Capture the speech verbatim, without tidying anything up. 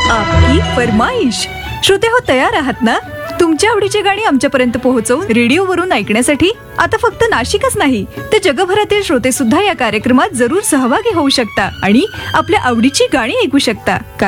आपकी फरमाईश. श्रोते हो, तयार आहात ना तुमच्या आवडीची गाणी आमच्यापर्यंत पोहोचवून रेडिओवरून ऐकण्यासाठी? आता फक्त नाशिकच नाही तर जगभरातील श्रोते सुद्धा या कार्यक्रमात जरूर सहभागी होऊ शकता आणि आपल्या आवडीची गाणी ऐकू शकता.